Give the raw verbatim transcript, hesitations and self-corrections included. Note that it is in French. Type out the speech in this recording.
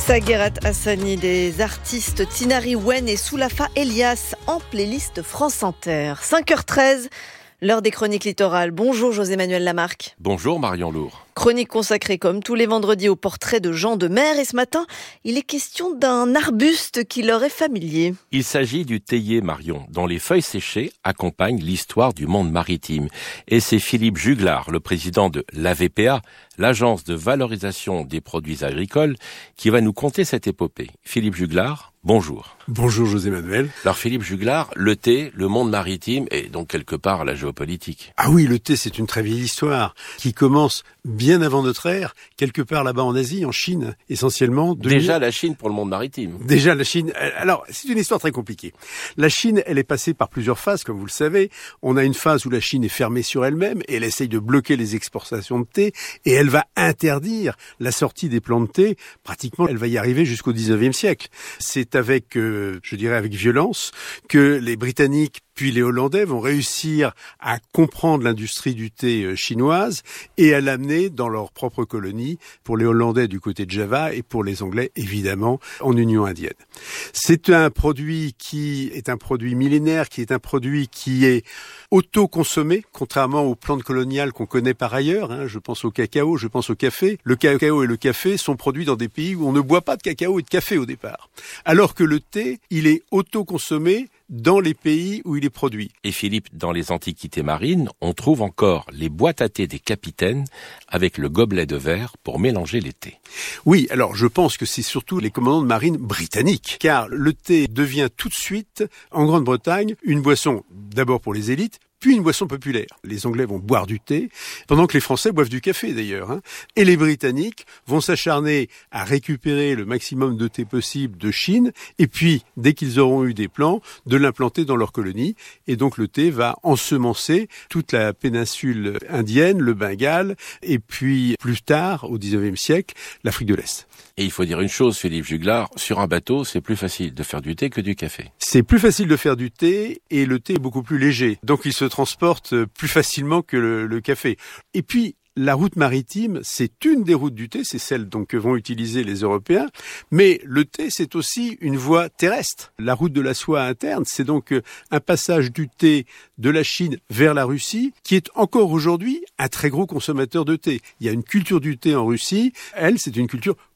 Saguerat Hassani, des artistes Tinari Wen et Soulafa Elias en playlist France Inter. cinq heures treize, l'heure des chroniques littorales. Bonjour José-Manuel Lamarque. Bonjour Marion Lourd. Chronique consacrée comme tous les vendredis au portrait de gens de mer. Et ce matin, il est question d'un arbuste qui leur est familier. Il s'agit du théier, Marion, dont les feuilles séchées accompagnent l'histoire du monde maritime. Et c'est Philippe Juglar, le président de l'A V P A, l'Agence de valorisation des produits agricoles, qui va nous conter cette épopée. Philippe Juglar, bonjour. Bonjour José-Manuel. Alors Philippe Juglar, le thé, le monde maritime et donc quelque part la géopolitique. Ah oui, le thé, c'est une très vieille histoire qui commence bien avant notre ère, quelque part là-bas en Asie, en Chine, essentiellement. Déjà la Chine pour le monde maritime. Déjà la Chine. Alors, c'est une histoire très compliquée. La Chine, elle est passée par plusieurs phases, comme vous le savez. On a une phase où la Chine est fermée sur elle-même et elle essaye de bloquer les exportations de thé et elle va interdire la sortie des plants de thé. Pratiquement, elle va y arriver jusqu'au dix-neuvième siècle. C'est avec, euh, je dirais avec violence, que les Britanniques puis les Hollandais vont réussir à comprendre l'industrie du thé chinoise et à l'amener dans leur propre colonie, pour les Hollandais du côté de Java et pour les Anglais, évidemment, en Union indienne. C'est un produit qui est un produit millénaire, qui est un produit qui est auto-consommé, contrairement aux plantes coloniales qu'on connaît par ailleurs. Hein. Je pense au cacao, je pense au café. Le cacao et le café sont produits dans des pays où on ne boit pas de cacao et de café au départ. Alors que le thé, il est auto-consommé dans les pays où il est produit. Et Philippe, dans les antiquités marines, on trouve encore les boîtes à thé des capitaines avec le gobelet de verre pour mélanger les thés. Oui, alors je pense que c'est surtout les commandants de marine britanniques, car le thé devient tout de suite, en Grande-Bretagne, une boisson d'abord pour les élites, puis une boisson populaire. Les Anglais vont boire du thé, pendant que les Français boivent du café d'ailleurs. Hein. Et les Britanniques vont s'acharner à récupérer le maximum de thé possible de Chine, et puis, dès qu'ils auront eu des plants, de l'implanter dans leur colonie. Et donc le thé va ensemencer toute la péninsule indienne, le Bengale, et puis plus tard, au dix-neuvième siècle, l'Afrique de l'Est. Et il faut dire une chose, Philippe Juglar, sur un bateau, c'est plus facile de faire du thé que du café. C'est plus facile de faire du thé, et le thé est beaucoup plus léger. Donc il se transporte plus facilement que le, le café. Et puis, la route maritime, c'est une des routes du thé, c'est celle donc que vont utiliser les Européens, mais le thé, c'est aussi une voie terrestre. La route de la soie interne, c'est donc un passage du thé de la Chine vers la Russie, qui est encore aujourd'hui un très gros consommateur de thé. Il y a une culture du thé en Russie, elle, c'est une culture